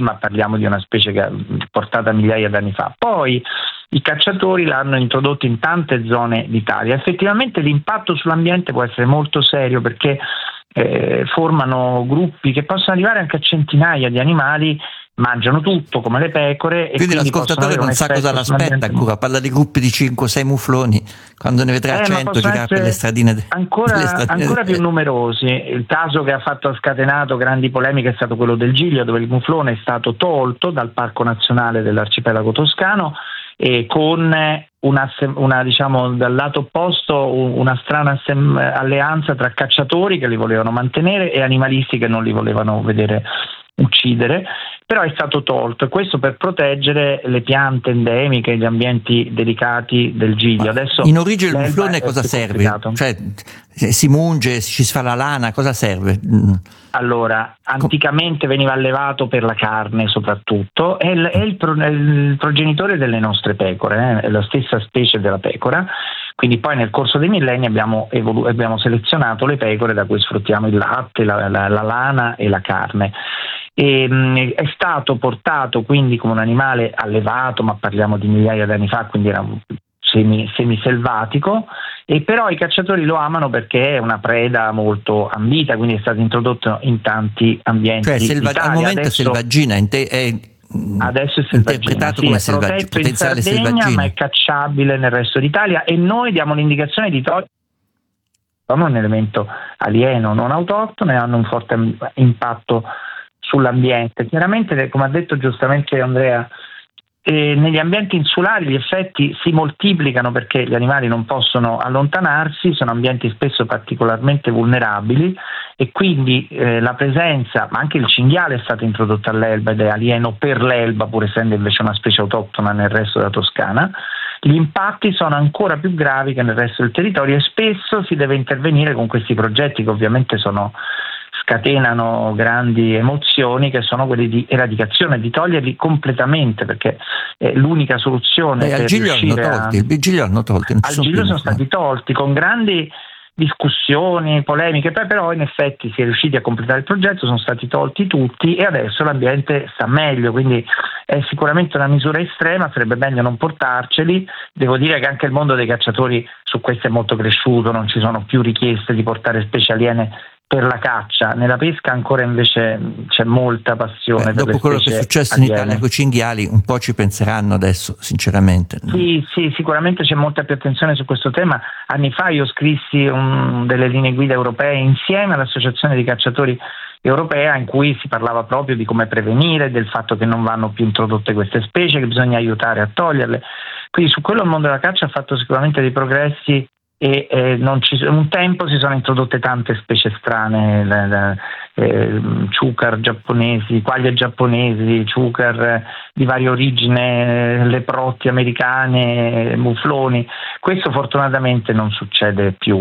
ma parliamo di una specie che è portata migliaia di anni fa. Poi i cacciatori l'hanno introdotto in tante zone d'Italia. Effettivamente l'impatto sull'ambiente può essere molto serio, perché formano gruppi che possono arrivare anche a centinaia di animali, mangiano tutto come le pecore. Quindi l'ascoltatore non sa cosa l'aspetta ancora, parla di gruppi di 5-6 mufloni, quando ne vedrà 100 girare per le stradine ancora più numerosi. Il caso che ha scatenato grandi polemiche è stato quello del Giglio, dove il muflone è stato tolto dal Parco Nazionale dell'Arcipelago Toscano, e con una diciamo dal lato opposto una strana alleanza tra cacciatori che li volevano mantenere e animalisti che non li volevano vedere uccidere, però è stato tolto, e questo per proteggere le piante endemiche, gli ambienti delicati del Giglio. Adesso in origine il muflone cosa serve? Cioè, si munge, ci si fa la lana, cosa serve? Allora, anticamente veniva allevato per la carne soprattutto, è il progenitore delle nostre pecore, è la stessa specie della pecora, quindi poi nel corso dei millenni abbiamo selezionato le pecore da cui sfruttiamo il latte, la lana e la carne. È stato portato quindi come un animale allevato, ma parliamo di migliaia di anni fa, quindi era semiselvatico, e però i cacciatori lo amano perché è una preda molto ambita, quindi è stato introdotto in tanti ambienti. Cioè al momento adesso, selvaggina adesso è interpretato come potenziale selvaggina, ma è cacciabile nel resto d'Italia, e noi diamo l'indicazione di togliere un elemento alieno non autoctono e hanno un forte impatto sull'ambiente. Chiaramente, come ha detto giustamente Andrea, negli ambienti insulari gli effetti si moltiplicano perché gli animali non possono allontanarsi, sono ambienti spesso particolarmente vulnerabili, e quindi la presenza, ma anche il cinghiale è stato introdotto all'Elba ed è alieno per l'Elba, pur essendo invece una specie autoctona nel resto della Toscana. Gli impatti sono ancora più gravi che nel resto del territorio, e spesso si deve intervenire con questi progetti che ovviamente scatenano grandi emozioni, che sono quelli di eradicazione, di toglierli completamente, perché è l'unica soluzione per riuscire il Giglio hanno tolti. Al Giglio sono stati tolti con grandi discussioni, polemiche, però in effetti si è riusciti a completare il progetto, sono stati tolti tutti e adesso l'ambiente sta meglio, quindi è sicuramente una misura estrema, sarebbe meglio non portarceli. Devo dire che anche il mondo dei cacciatori su questo è molto cresciuto, non ci sono più richieste di portare specie aliene per la caccia. Nella pesca ancora invece c'è molta passione. Dopo quello che è successo in Italia con i cinghiali, un po' ci penseranno adesso, sinceramente. Sì, sicuramente c'è molta più attenzione su questo tema. Anni fa io scrissi delle linee guida europee insieme all'Associazione dei Cacciatori Europea, in cui si parlava proprio di come prevenire, del fatto che non vanno più introdotte queste specie, che bisogna aiutare a toglierle. Quindi su quello il mondo della caccia ha fatto sicuramente dei progressi, e un tempo si sono introdotte tante specie strane, ciucar giapponesi, quaglie giapponesi, ciucar di varia origine, leprotti americane, mufloni. Questo fortunatamente non succede più.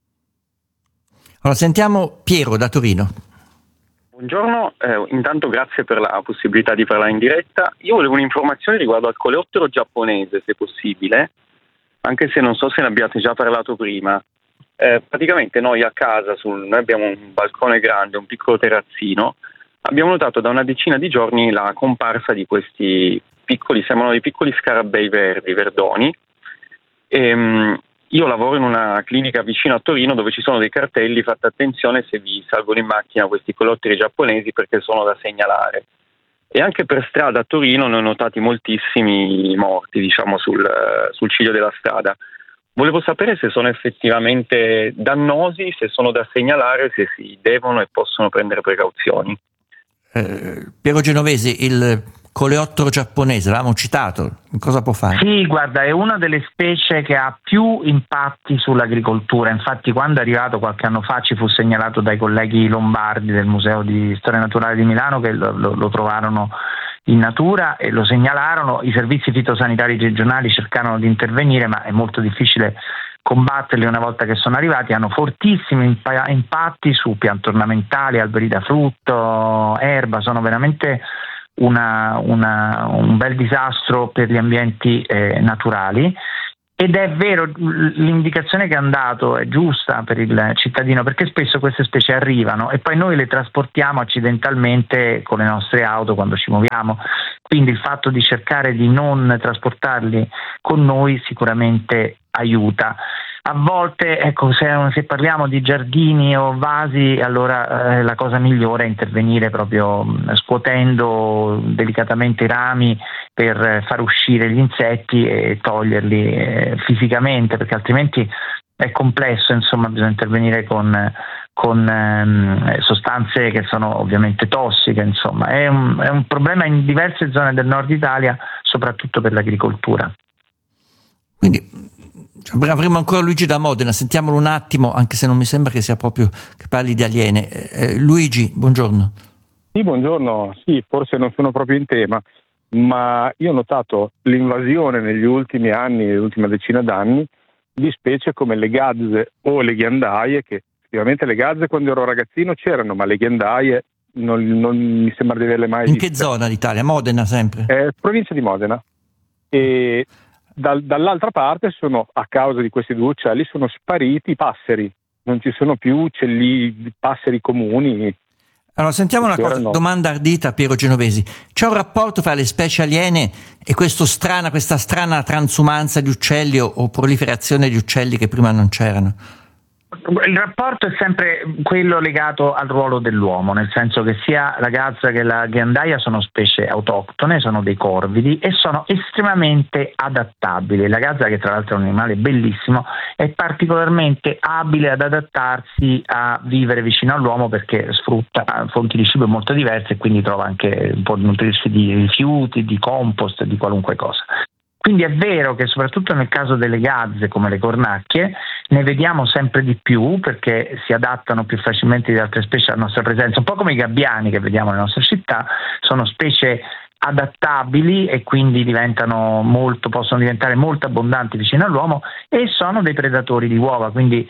Allora sentiamo Piero da Torino. Buongiorno, intanto grazie per la possibilità di parlare in diretta. Io volevo un'informazione riguardo al coleottero giapponese, se possibile, anche se non so se ne abbiate già parlato prima. Praticamente noi a casa, noi abbiamo un balcone grande, un piccolo terrazzino, abbiamo notato da una decina di giorni la comparsa di questi piccoli, sembrano dei piccoli scarabei verdoni. Io lavoro in una clinica vicino a Torino dove ci sono dei cartelli: fate attenzione se vi salgono in macchina questi coleotteri giapponesi perché sono da segnalare. E anche per strada a Torino ne ho notati moltissimi morti, diciamo, sul ciglio della strada. Volevo sapere se sono effettivamente dannosi, se sono da segnalare, se si devono e possono prendere precauzioni. Piero Genovesi, il coleottero giapponese, l'avevamo citato, cosa può fare? Sì, guarda, è una delle specie che ha più impatti sull'agricoltura. Infatti quando è arrivato qualche anno fa ci fu segnalato dai colleghi lombardi del Museo di Storia Naturale di Milano, che lo trovarono in natura e lo segnalarono. I servizi fitosanitari regionali cercarono di intervenire, ma è molto difficile combatterli una volta che sono arrivati. Hanno fortissimi impatti su piante ornamentali, alberi da frutto, erba, sono veramente un bel disastro per gli ambienti naturali. Ed è vero, l'indicazione che hanno dato è giusta per il cittadino, perché spesso queste specie arrivano e poi noi le trasportiamo accidentalmente con le nostre auto quando ci muoviamo, quindi il fatto di cercare di non trasportarli con noi sicuramente aiuta. A volte, ecco, se parliamo di giardini o vasi, allora la cosa migliore è intervenire proprio scuotendo delicatamente i rami per far uscire gli insetti e toglierli fisicamente, perché altrimenti è complesso, insomma, bisogna intervenire con sostanze che sono ovviamente tossiche, insomma. È un problema in diverse zone del nord Italia, soprattutto per l'agricoltura. Quindi avremo ancora Luigi da Modena, sentiamolo un attimo, anche se non mi sembra che sia proprio che parli di aliene. Luigi, buongiorno. Sì, buongiorno. Sì, forse non sono proprio in tema, ma io ho notato l'invasione negli ultimi anni, l'ultima decina d'anni, di specie come le gazze o le ghiandaie, che effettivamente le gazze quando ero ragazzino c'erano, ma le ghiandaie non mi sembra di averle mai viste. In che zona d'Italia? Modena sempre? Provincia di Modena. E dall'altra parte a causa di questi due uccelli sono spariti i passeri, non ci sono più passeri comuni. Allora sentiamo una cosa, domanda ardita a Piero Genovesi. C'è un rapporto fra le specie aliene e questa strana transumanza di uccelli o proliferazione di uccelli che prima non c'erano? Il rapporto è sempre quello legato al ruolo dell'uomo, nel senso che sia la gazza che la ghiandaia sono specie autoctone, sono dei corvidi e sono estremamente adattabili. La gazza, che tra l'altro è un animale bellissimo, è particolarmente abile ad adattarsi a vivere vicino all'uomo perché sfrutta fonti di cibo molto diverse e quindi trova anche, può nutrirsi di rifiuti, di compost, di qualunque cosa. Quindi è vero che soprattutto nel caso delle gazze come le cornacchie ne vediamo sempre di più perché si adattano più facilmente di altre specie alla nostra presenza, un po' come i gabbiani che vediamo nelle nostre città, sono specie adattabili e quindi possono diventare molto abbondanti vicino all'uomo e sono dei predatori di uova, quindi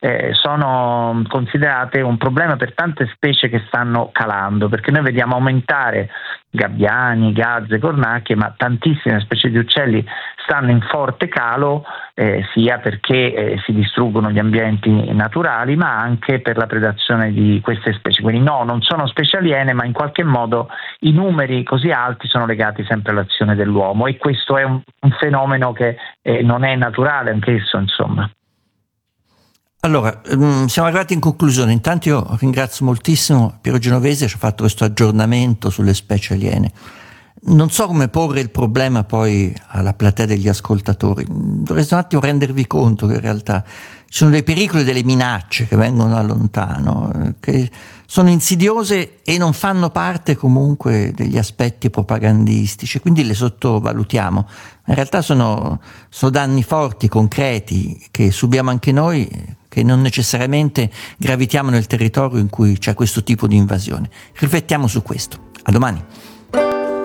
sono considerate un problema per tante specie che stanno calando, perché noi vediamo aumentare gabbiani, gazze, cornacchie, ma tantissime specie di uccelli stanno in forte calo, sia perché si distruggono gli ambienti naturali, ma anche per la predazione di queste specie. Quindi no, non sono specie aliene, ma in qualche modo i numeri così alti sono legati sempre all'azione dell'uomo e questo è un fenomeno che non è naturale anch'esso, insomma. Allora, siamo arrivati in conclusione. Intanto io ringrazio moltissimo Piero Genovesi, ci ha fatto questo aggiornamento sulle specie aliene. Non so come porre il problema poi alla platea degli ascoltatori. Dovreste un attimo rendervi conto che in realtà ci sono dei pericoli, delle minacce che vengono da lontano, che sono insidiose e non fanno parte comunque degli aspetti propagandistici, quindi le sottovalutiamo. In realtà sono danni forti, concreti, che subiamo anche noi, che non necessariamente gravitiamo nel territorio in cui c'è questo tipo di invasione. Riflettiamo su questo. A domani.